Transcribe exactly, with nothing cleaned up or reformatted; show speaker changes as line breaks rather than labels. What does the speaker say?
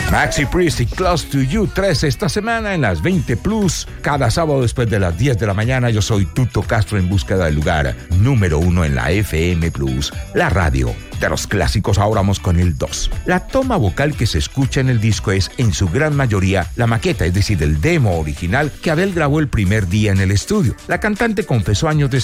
Maxi Priest y Close to You tres esta semana en las veinte Plus. Cada sábado después de las diez de la mañana, yo soy Tuto Castro en búsqueda del lugar número uno en la F M Plus, la radio de los clásicos. Ahora vamos con el dos. La toma vocal que se escucha en el disco es, en su gran mayoría, la maqueta, es decir, el demo original que Adele grabó el primer día en el estudio. La cantante confesó años después